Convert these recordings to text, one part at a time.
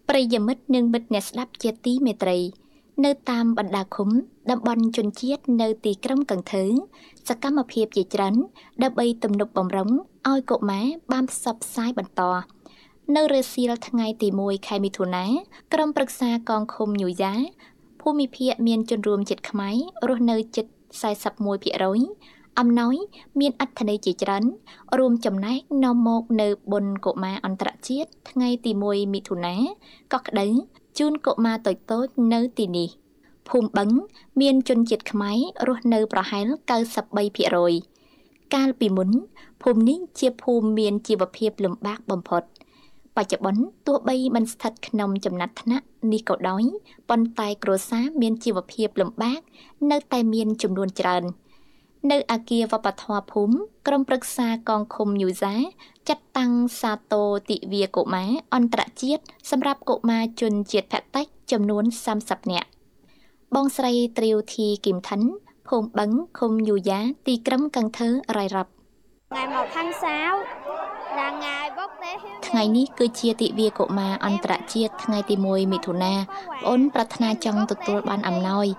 ប្រិយមិត្តនិងមិត្តអ្នកស្ដាប់ជាទីមេត្រីនៅតាមបណ្ដាឃុំតំបន់ជនជាតិនៅទីក្រុងកន្ធើសកម្មភាពជាច្រើនដើម្បីទំនុកបម្រុងឲ្យកុមារបានផ្សព្វផ្សាយបន្តនៅរសៀលថ្ងៃទី1ខែមិថុនាក្រុមប្រឹក្សាកងឃុំញូយ៉ាភូមិភាគមានជនរួមជាតិខ្មែររស់នៅជិត 41% អំណោយមានអត្ថន័យជាច្រើនរួមចំណែកនាំមកនៅបុណ្យកុមារអន្តរជាតិថ្ងៃទី1មិថុនាកក្ដីជូនកុមារតូចៗនៅទីនេះភូមិបឹងមានជនជាតិខ្មែររស់នៅប្រហែល 93% កាលពីមុនភូមិនេះជាភូមិមានជីវភាពលំបាកបំផុតបច្ចុប្បន្នទោះបីមិនស្ថិតក្នុងចំណាត់ថ្នាក់នេះក៏ដោយប៉ុន្តែគ្រួសារមានជីវភាពលំបាកនៅតែមានចំនួនច្រើននៅអគារវប្បធម៌ភូមិក្រុមប្រឹក្សាកងឃុំញូសាចាត់តាំងសាទរទិវាកុមារអន្តរជាតិសម្រាប់កុមារជនជាតិភាគតិចចំនួន30នាក់បងស្រីត្រាវធីគឹមថាន់ភូមិបឹងឃុំញូយ៉ាទីក្រុងកន្ធើរាយរាប់ថ្ងៃមកខាងសាវដល់ថ្ងៃបុកទេថ្ងៃនេះគឺជាទិវាកុមារអន្តរជាតិថ្ងៃទី1មិថុនាបងអូនប្រាថ្នាចង់ទទួលបានអំណោយ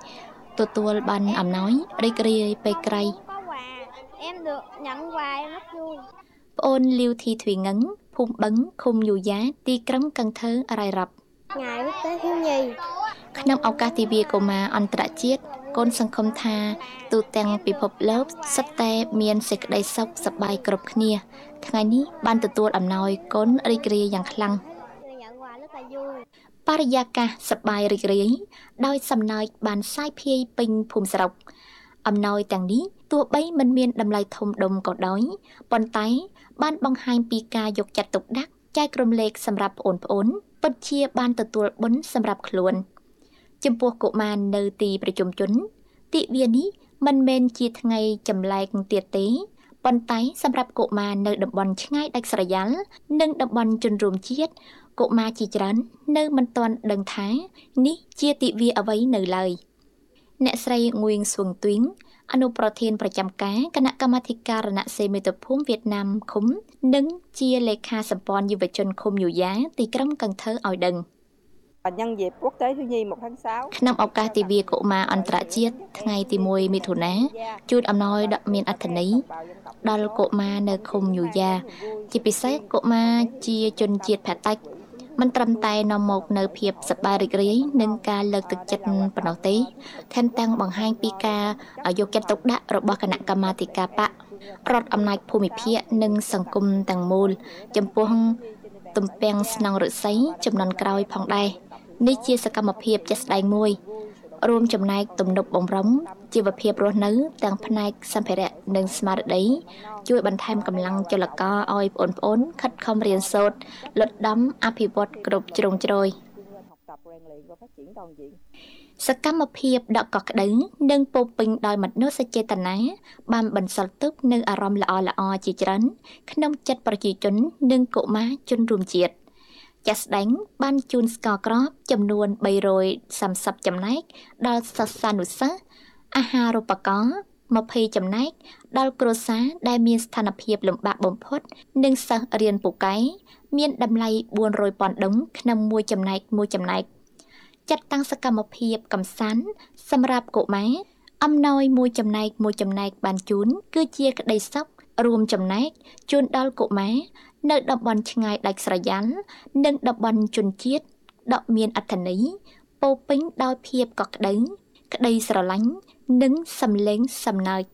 រីករាយពេលក្រៃ em được nhận quà em rất vui បងអូនលាវធីទ្វីងឹងភូមិបឹងឃុំញូយ៉ាទីក្រុងកន្ធើរាយរាប់ថ្ងៃquốc tế thiếu nhi ក្នុងឱកាសទិវាកុមារអន្តរជាតិកូនសង្ឃឹមថាទូទាំងពិភពលោកសុទ្ធតែមានសេចក្តីសុខសប្បាយគ្រប់គ្នាថ្ងៃនេះបានទទួលអំណោយកូនរីករាយយ៉ាងខ្លាំងបរិយាកាសសប្បាយរីករាយដោយសំណើចបានសាយភាយពេញភូមិស្រុកអំណោយទាំងនេះទោះបីមិនមានតម្លៃធំដុំក៏ដោយប៉ុន្តែបានបង្ហាញពីការយកចិត្តទុកដាក់ចែករំលែកសម្រាប់ប្អូនៗពិតជាបានទទួលបុណ្យសម្រាប់ខ្លួនចំពោះកុមារនៅទីប្រជុំជនទិវានេះមិនមែនជាថ្ងៃចម្លែកទៀតទេប៉ុន្តែសម្រាប់កុមារនៅតំបន់ឆ្ងាយដាច់ស្រយាលនិងតំបន់ជនរួមជាតិកុមារជាច្រើននៅមិនទាន់ដឹងថានេះជាទិវាអ្វីនៅឡើយអ្នកស្រីងួយស្វឹងទ្វីងអនុប្រធានប្រចាំការគណៈកម្មាធិការរណសេមាតុភូមិវៀតណាមឃុំនិងជាលេខាសម្ព័ន្ធយុវជនឃុំញូយ៉ាទីក្រុងកន្ធើឲ្យដឹង nhân dịp quốc tế thiếu nhi 1 tháng 6 ក្នុងឱកាសទិវាកុមារអន្តរជាតិថ្ងៃទី1មិថុនាជូនអំណោយដ៏មានអត្ថន័យដល់កុមារនៅឃុំញូយ៉ាជាពិសេសកុមារជាជនជាតិភាគតិចមិនត្រឹមតែនាំមកនៅភាពសប្បាយរីករាយនិងការលើកទឹកចិត្តប៉ុណ្ណោះទេថែមទាំងបង្ហាញពីការយកចិត្តទុកដាក់របស់គណៈកម្មាធិការបករដ្ឋអំណាចភូមិភាគនិងសង្គមទាំងមូលចំពោះទំពាំងស្នងឫស្សីចំនួនក្រោយផងដែរនេះជាសកម្មភាពជាក់ស្ដែងមួយរួមចំណែកទំនុកបម្រុងជីវភាពរស់នៅទាំងផ្នែកសម្ភារៈនិងស្មារតីជួយបន្ថែមកម្លាំងចលករឲ្យបងប្អូនខិតខំរៀនសូត្រលត់ដំអភិវឌ្ឍគ្រប់ជ្រុងជ្រោយសកម្មភាពដកកក្ដីនិងពោពេញដោយមនោសញ្ចេតនាបានបន្សល់ទុកនូវអារម្មណ៍ល្អៗជាច្រើនក្នុងចិត្តប្រជាជននិងកុមារជនរួមជាតិចាស់ស្ដែងបានជូនស្ករគ្រាប់ចំនួន330ចំណែកដល់សិស្សានុសិស្សអាហារូបករណ៍20ចំណែកដល់គ្រួសារដែលមានស្ថានភាពលំបាកបំផុតនិងសិស្សរៀនពូកែមានតម្លៃ400ប៉ុណ្ណឹងដុំក្នុងមួយចំណែកចាត់តាំងសកម្មភាពកម្សាន្តសម្រាប់កុមារអំណោយមួយចំណែកបានជូនគឺជាក្តីសុខរួមចំណែកជូនដល់កុមារនៅតំបន់ឆ្ងាយដាច់ស្រយាលនិងតំបន់ជនជាតិដ៏មានអត្ថន័យពោពេញដោយភាពកក់ក្ដៅក្តីស្រឡាញ់និងសំឡេងសំណើច